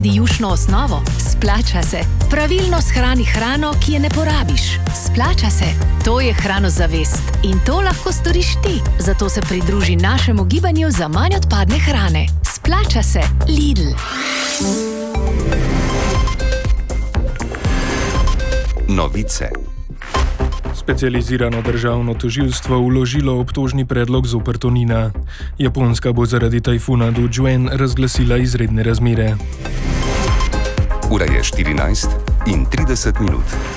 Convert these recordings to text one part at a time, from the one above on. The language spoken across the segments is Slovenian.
Jušno osnovo? Splača se. Pravilno shrani hrano, ki je ne porabiš. Splača se. To je Hranozavest in to lahko storiš ti. Zato se pridruži našemu gibanju za manj odpadne hrane. Splača se. Lidl. Novice. Specializirano državno tožilstvo vložilo obtožni predlog zoper Tonina. Japonska bo zaradi tajfuna Dujuan razglasila izredne razmere. Ura je 14:30.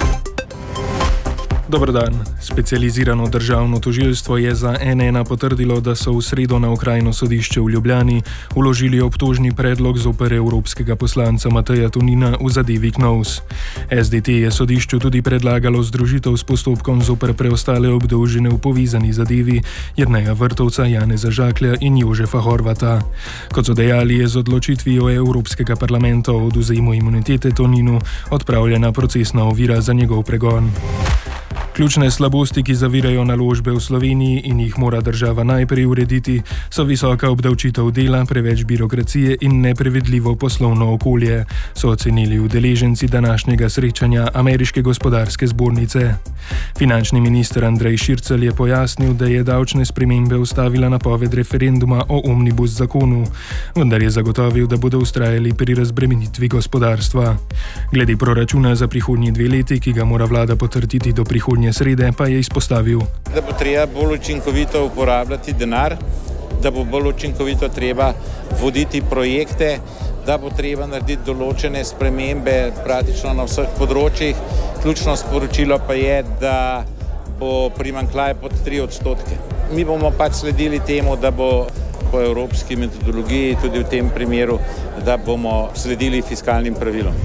Dober dan. Specializirano državno tožilstvo je za N1 potrdilo, da so v sredo na okrajno sodišče v Ljubljani vložili obtožni predlog zoper evropskega poslanca Mateja Tonina v zadevi Knovs. SDT je sodišču tudi predlagalo združitev s postopkom zoper preostale obdolžene v povezani zadevi Jerneja Vrtovca, Janeza Žaklja in Jožefa Horvata. Kot so dejali, je z odločitvijo Evropskega parlamenta o odvzemu imunitete Toninu odpravljena procesna ovira za njegov pregon. Ključne slabosti, ki zavirajo naložbe v Sloveniji in jih mora država najprej urediti, so visoka obdavčitev dela, preveč birokracije in neprevedljivo poslovno okolje, so ocenili udeleženci današnjega srečanja Ameriške gospodarske zbornice. Finančni minister Andrej Šircelj je pojasnil, da je davčne spremembe ustavila napoved referenduma o omnibus zakonu, vendar je zagotovil, da bodo vztrajali pri razbremenitvi gospodarstva. Glede proračuna za prihodnji 2 leti, ki ga mora vlada potrditi do prihodnje srede, pa je izpostavil, da bo treba bolj učinkovito uporabljati denar, da bo bolj učinkovito treba voditi projekte, da bo treba narediti določene spremembe praktično na vseh področjih. Ključno sporočilo pa je, da bo primanjkljaj pod 3%. Mi bomo pač sledili temu, da bo po evropski metodologiji tudi v tem primeru, da bomo sledili fiskalnim pravilom.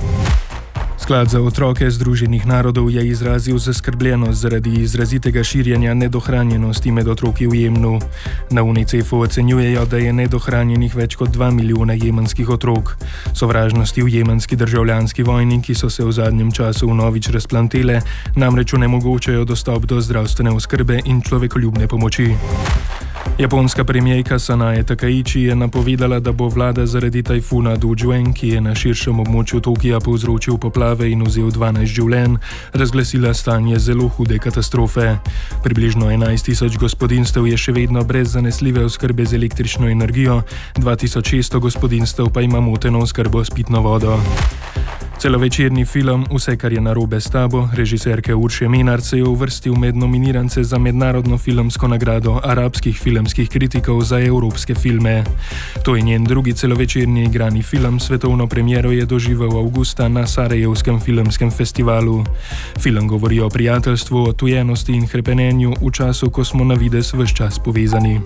Sklad za otroke Združenih narodov je izrazil zaskrbljenost zaradi izrazitega širjenja nedohranjenosti med otroki v Jemnu. Na UNICEF-u ocenjujejo, da je nedohranjenih več kot 2 milijona jemenskih otrok. Sovražnosti v jemenski državljanski vojni, ki so se v zadnjem času vnovič razplantele, namreč onemogočajo dostop do zdravstvene oskrbe in človekoljubne pomoči. Japonska premijerka Sanae Takaichi je napovedala, da bo vlada zaradi tajfuna Dujuan, ki je na širšem območju Tokija povzročil poplave in vzel 12 življenj, razglasila stanje zelo hude katastrofe. Približno 11.000 gospodinstev je še vedno brez zanesljive oskrbe z električno energijo, 2600 gospodinstev pa ima moteno oskrbo s pitno vodo. Celovečerni film Vse, kar je narobe s tabo, režiserke Urše Menard, se je uvrstil med nominirance za mednarodno filmsko nagrado arabskih filmskih kritikov za evropske filme. To je njen drugi celovečerni igrani film, svetovno premiero je doživel avgusta na Sarajevskem filmskem festivalu. Film govori o prijateljstvu, odtujenosti in hrepenenju v času, ko smo na videz ves čas povezani.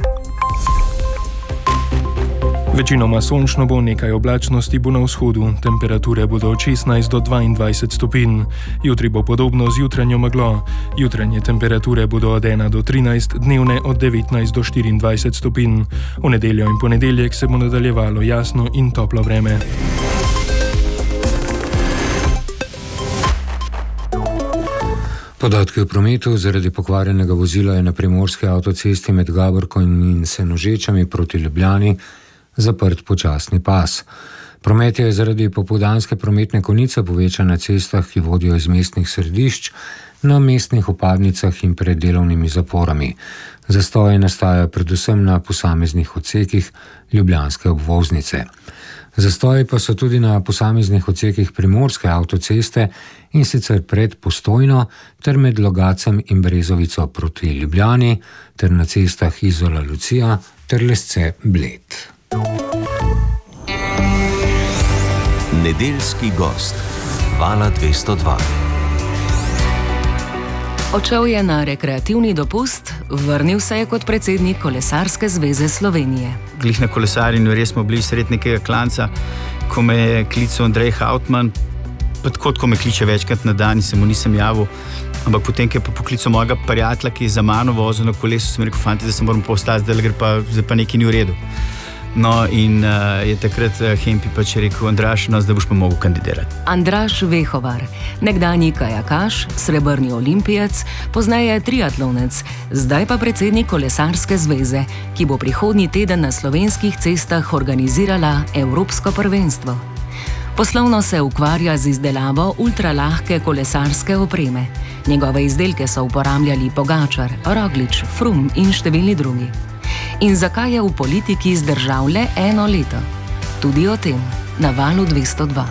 Večinoma sončno bo, nekaj oblačnosti bo na vzhodu, temperature bodo od 16 do 22 stopinj. Jutri bo podobno z jutranjo meglo. Jutranje temperature bodo od 1 do 13, dnevne od 19 do 24 stopinj. V nedeljo in ponedeljek se bo nadaljevalo jasno in toplo vreme. Podatki o prometu zaradi pokvarjenega vozila je na primorski avtocesti med Gaborkom in Senožečami proti Ljubljani zaprt počasni pas. Promet je zaradi popoldanske prometne konice povečan na cestah, ki vodijo iz mestnih središč, na mestnih vpadnicah in pred delovnimi zaporami. Zastoji nastajajo predvsem na posameznih odsekih ljubljanske obvoznice. Zastoji pa so tudi na posameznih odsekih primorske avtoceste, in sicer pred Postojno ter med Logacem in Brezovico proti Ljubljani ter na cestah Izola Lucija ter Lesce Bled. Nedeljski gost Vala 202. Odšel je na rekreativni dopust, vrnil se je kot predsednik Kolesarske zveze Slovenije. Glih na kolesarjenju res smo bili sred nekega klanca, ko me je klical Andrej Hautman, pa tako, ko me kliče večkrat na dan in se mu nisem javil, ampak potem, ko je pa poklical mojega prijatelja, ki je za mano vozil na kolesu, sem rekel, fanti, da se moram postati, zdaj pa nekaj ni v redu. No, in je takrat Hempi pač rekel, Andraš, no, zdaj boš pa mogel kandidirati. Andraš Vehovar, nekdanji kajakaš, srebrni olimpijec, pozneje triatlonec, zdaj pa predsednik Kolesarske zveze, ki bo prihodnji teden na slovenskih cestah organizirala Evropsko prvenstvo. Poslovno se ukvarja z izdelavo ultralahke kolesarske opreme. Njegove izdelke so uporabljali Pogačar, Roglič, Frum in številni drugi. In zakaj je v politiki zdržal le 1 leto? Tudi o tem na Valu 202.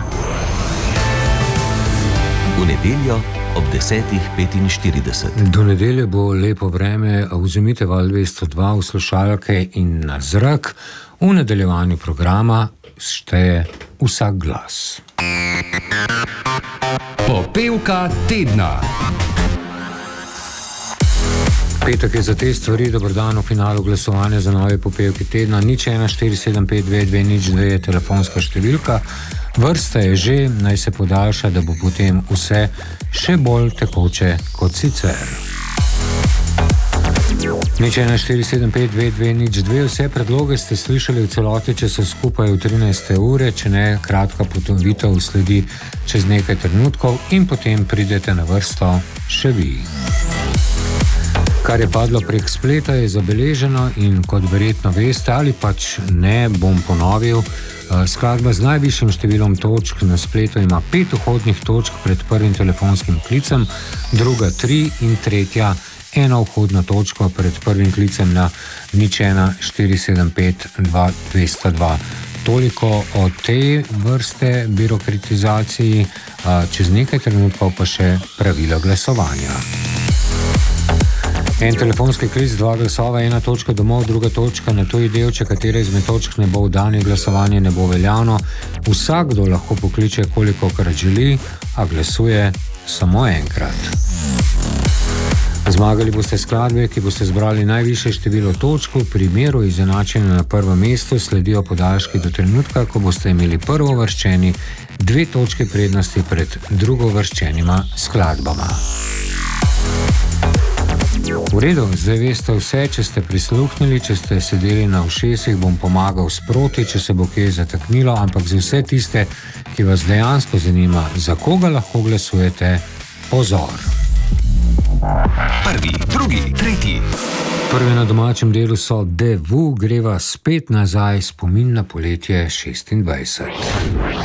V nedeljo ob 10:45. Do nedelje bo lepo vreme, vzemite Val 202 v slušalke in na zrak. V nadaljevanju programa šteje vsak glas. Popevka tedna. Petek je za te stvari, dobrodan v finalu glasovanja za nove popevke tedna. 014752202 je telefonska številka. Vrsta je že, naj se podaljša, da bo potem vse še bolj tekoče kot sicer. 014752202, vse predloge ste slišali v celoti, če so skupaj v 13 ure, če ne, kratka potovitev sledi čez nekaj trenutkov in potem pridete na vrsto še vi. Kar je padlo prek spleta, je zabeleženo in kot verjetno veste ali pač ne, bom ponovil, skladba z najvišjim številom točk na spletu ima 5 vhodnih točk pred prvim telefonskim klicem, druga 3 in tretja 1 vhodna točka pred prvim klicem na 014752202. Toliko o tej vrste birokratizaciji, čez nekaj trenutkov pa še pravila glasovanja. En telefonski klic, 2 glasova, 1 točka domov, 2 točka na tuji del, če katere izmed točk ne bo vdane, glasovanje ne bo veljavno. Vsakdo lahko pokliče kolikokrat želi, a glasuje samo enkrat. Zmagali boste skladbe, ki boste zbrali najvišje število točk. V primeru izenačenja na prvem mestu sledijo podaljški do trenutka, ko boste imeli prvovrščeni 2 točke prednosti pred drugovrščenima skladbama. V redu, zdaj veste vse, če ste prisluhnili, če ste sedeli na ušesih, bom pomagal sproti, če se bo kje zataknilo, ampak za vse tiste, ki vas dejansko zanima, za koga lahko glasujete, pozor. Prvi, drugi, tretji. Prvi na domačem delu so DV, greva spet nazaj, spomin na poletje 26.